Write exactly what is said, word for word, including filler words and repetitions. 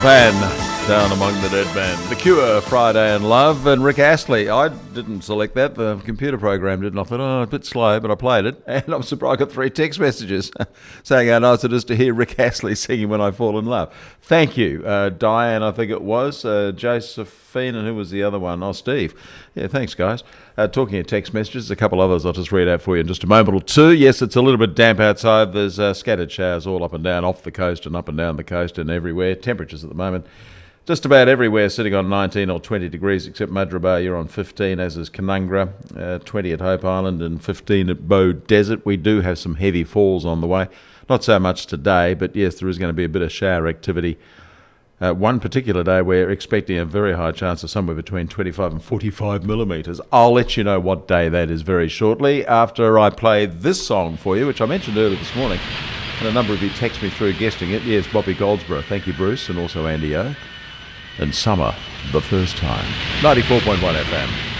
Van down among the dead men. The Cure, Friday in Love, and Rick Astley. I didn't select that. The computer program didn't. I thought, oh, a bit slow, but I played it. And I'm surprised I got three text messages saying how nice it is to hear Rick Astley singing When I Fall in Love. Thank you. Uh, Diane, I think it was. Uh, Josephine, and who was the other one? Oh, Steve. Yeah, thanks, guys. Uh, talking of text messages, a couple others I'll just read out for you in just a moment or two. Yes, it's a little bit damp outside. There's uh, scattered showers all up and down, off the coast and up and down the coast and everywhere. Temperatures at the moment just about everywhere sitting on nineteen or twenty degrees, except Madra Bay, you're on fifteen, as is Canungra, uh, twenty at Hope Island and fifteen at Bow Desert. We do have some heavy falls on the way. Not so much today, but yes, there is going to be a bit of shower activity. Uh, one particular day we're expecting a very high chance of somewhere between twenty-five and forty-five millimetres. I'll let you know what day that is very shortly after I play this song for you, which I mentioned earlier this morning, and a number of you text me through guessing it. Yes, Bobby Goldsboro. Thank you, Bruce, and also Andy O. And Summer, the First Time. ninety-four point one F M.